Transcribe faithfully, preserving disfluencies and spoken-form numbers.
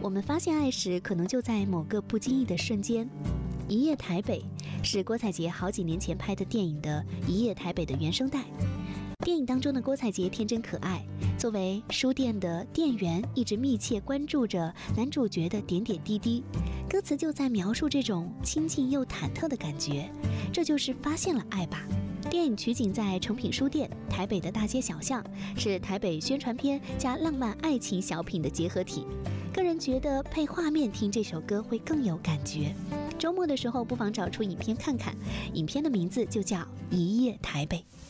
我们发现爱时，可能就在某个不经意的瞬间。一夜台北是郭采洁好几年前拍的电影的《一夜台北》的原声带。电影当中的郭采洁天真可爱，作为书店的店员，一直密切关注着男主角的点点滴滴。歌词就在描述这种亲近又忐忑的感觉，这就是发现了爱吧。电影取景在诚品书店，台北的大街小巷，是台北宣传片加浪漫爱情小品的结合体。个人觉得配画面听这首歌会更有感觉。周末的时候不妨找出影片看看，影片的名字就叫《一夜台北》。